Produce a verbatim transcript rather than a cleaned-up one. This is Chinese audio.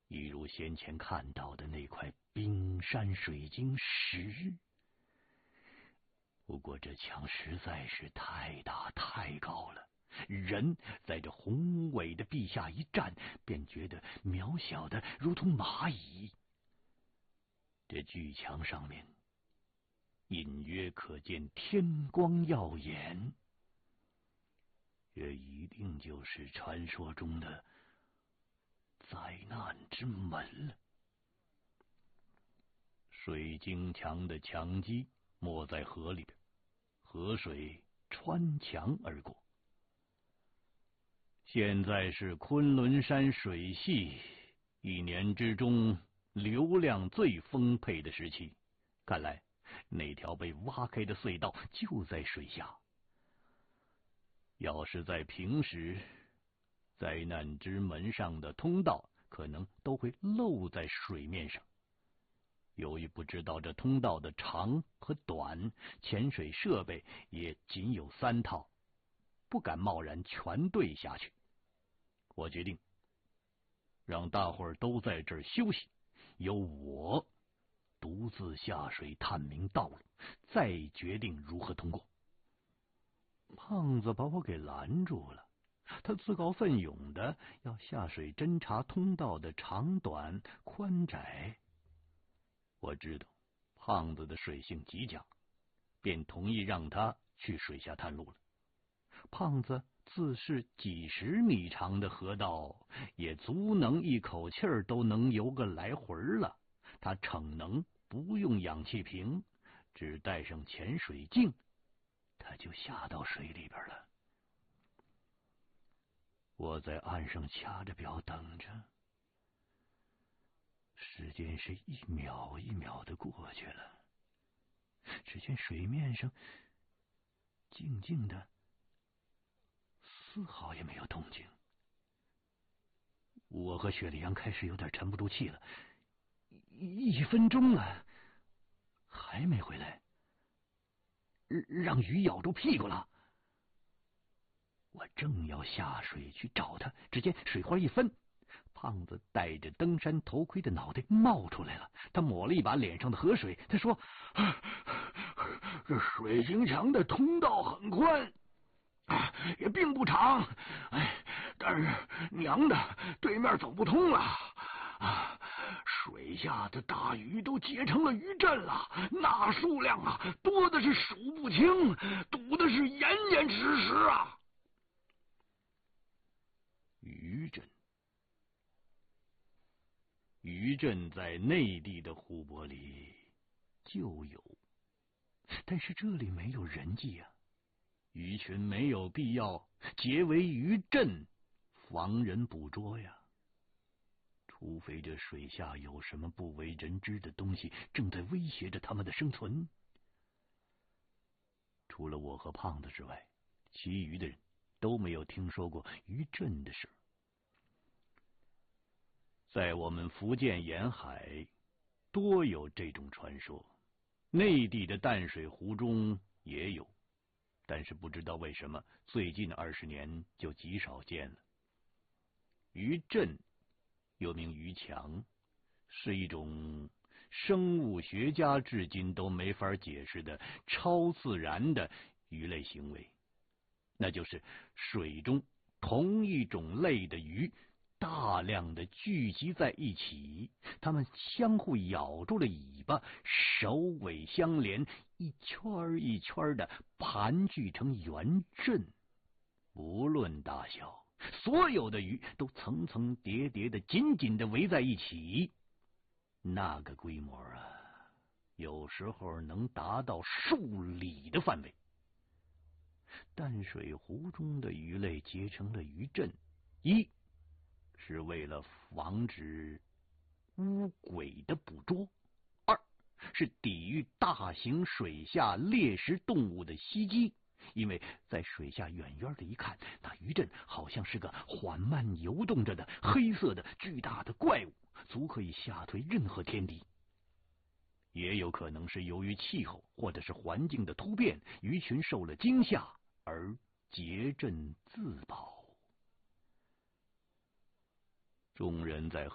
一如先前看到的那块冰山水晶石。不过这墙实在是太大太高了，人在这宏伟的壁下一站，便觉得渺小的如同蚂蚁。这巨墙上面隐约可见天光耀眼，这一定就是传说中的灾难之门了。水晶墙的墙基没在河里边，河水穿墙而过。现在是昆仑山水系一年之中流量最丰沛的时期，看来那条被挖开的隧道就在水下。要是在平时，灾难之门上的通道可能都会露在水面上。由于不知道这通道的长和短，潜水设备也仅有三套，不敢贸然全队下去。我决定让大伙儿都在这儿休息，由我独自下水探明道路，再决定如何通过。胖子把我给拦住了，他自告奋勇的要下水侦查通道的长短宽窄。我知道胖子的水性极佳，便同意让他去水下探路了。胖子自是几十米长的河道，也足能一口气儿都能游个来回了。他逞能不用氧气瓶，只带上潜水镜，他就下到水里边了。我在岸上掐着表等着，时间是一秒一秒的过去了。只见水面上静静的，丝毫也没有动静。我和雪莉杨开始有点沉不住气了，一分钟了，还没回来，让鱼咬住屁股了。我正要下水去找他，只见水花一分，胖子戴着登山头盔的脑袋冒出来了。他抹了一把脸上的河水，他说：“这水晶墙的通道很宽，也并不长，哎，但是娘的，对面走不通了。啊，水下的大鱼都结成了鱼阵了，那数量啊，多的是数不清，堵的是严严实实啊。”鱼阵，鱼阵在内地的湖泊里就有，但是这里没有人迹啊，鱼群没有必要结为鱼阵，防人捕捉呀。除非这水下有什么不为人知的东西正在威胁着他们的生存。除了我和胖子之外，其余的人都没有听说过鱼阵的事。在我们福建沿海多有这种传说，内地的淡水湖中也有，但是不知道为什么最近二十年就极少见了。鱼阵又名鱼墙，是一种生物学家至今都没法解释的超自然的鱼类行为，那就是水中同一种类的鱼大量的聚集在一起，它们相互咬住了尾巴，首尾相连，一圈一圈的盘踞成圆阵。无论大小，所有的鱼都层层叠叠的紧紧的围在一起，那个规模啊，有时候能达到数里的范围。淡水湖中的鱼类结成了鱼阵，一是为了防止乌鬼的捕捉，二是抵御大型水下猎食动物的袭击。因为在水下远远的一看，那鱼阵好像是个缓慢游动着的黑色的巨大的怪物，足可以吓退任何天敌。也有可能是由于气候或者是环境的突变，鱼群受了惊吓而结阵自保。众人在